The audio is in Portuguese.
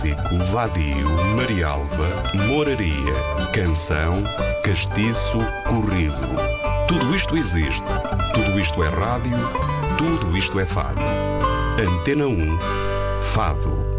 Vadio, Marialva, Moraria, Canção, Castiço, Corrido. Tudo isto existe, tudo isto é rádio, tudo isto é fado. Antena 1, Fado.